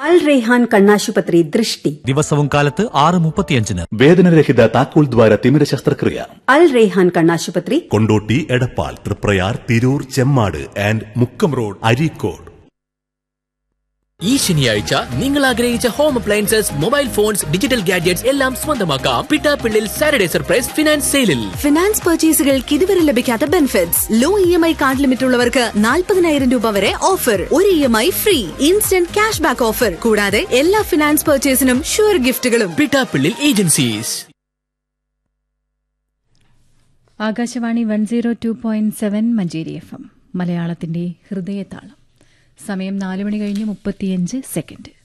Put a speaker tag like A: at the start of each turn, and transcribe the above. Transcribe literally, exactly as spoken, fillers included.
A: അൽ റെയ്ഹാൻ കണ്ണാശുപത്രി ദൃഷ്ടി
B: ദിവസവും കാലത്ത് ആറ് മുപ്പത്തിയഞ്ചിന്
C: വേദനരഹിത താക്കോൽ ദ്വാര തിമിര ശസ്ത്രക്രിയ.
A: അൽ റെയ്ഹാൻ കണ്ണാശുപത്രി,
D: കൊണ്ടോട്ടി, എടപ്പാൾ, തൃപ്രയാർ, തിരൂർ, ചെമ്മാട് ആൻഡ് മുക്കം റോഡ്, അരീക്കോട്.
E: ഈ ശനിയാഴ്ച നിങ്ങൾ ആഗ്രഹിച്ച home appliances, mobile phones, digital gadgets എല്ലാം സ്വന്തമാക്കാം പിട്ടാപ്പിള്ളിൽ സാറ്റർഡേ സർപ്രൈസ് ഫിനാൻസ് സെയിലിൽ.
F: ഫിനാൻസ് പർച്ചേസുകൾക്ക് ഇതുവരെ ലഭിക്കാത്ത benefits. Law E M I card limit ഉള്ളവർക്ക് നാൽപ്പതിനായിരം രൂപ വരെ ഓഫർ. ഒരു E M I free. Instant cash back offer. കൂടാതെ എല്ലാ finance പർച്ചേസിനും sure ഗിഫ്റ്റുകളും.
E: Pittappillil agencies.
G: Akashvani one zero two point seven Manjeri F M, മലയാളത്തിന്റെ ഹൃദയതാളം. സമയം നാല് മണി കഴിഞ്ഞ് മുപ്പത്തിയഞ്ച് സെക്കൻഡ്.